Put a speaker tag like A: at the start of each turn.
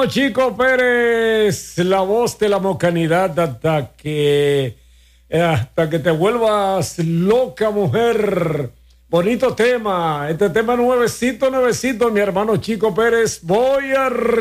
A: Chico Pérez, la voz de la mocanidad hasta que te vuelvas loca, mujer. Bonito tema, este tema nuevecito, mi hermano Chico Pérez. Voy a